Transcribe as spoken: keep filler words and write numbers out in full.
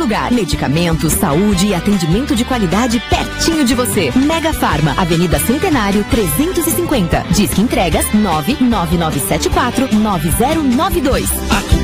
lugar. Medicamentos, saúde e atendimento de qualidade pertinho de você. Mega Farma, Avenida Centenário trezentos e cinquenta. Disque entregas nove nove nove sete quatro nove zero nove dois. Aqui